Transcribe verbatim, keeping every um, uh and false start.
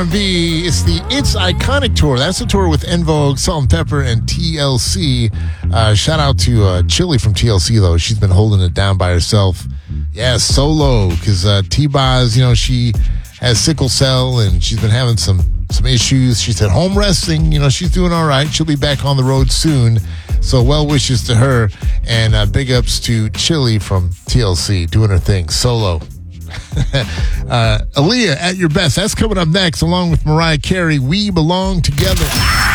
B, it's the It's Iconic Tour. That's the tour with En Vogue, Salt and Pepper, and T L C. Uh, shout out to uh, Chili from T L C, though. She's been holding it down by herself. Yeah, solo, because uh, T-Boz, you know, she has sickle cell, and she's been having some, some issues. She's at home resting. You know, she's doing all right. She'll be back on the road soon. So well wishes to her, and uh, big ups to Chili from T L C, doing her thing, solo. uh, Aaliyah, At Your Best. That's coming up next, along with Mariah Carey. We Belong Together.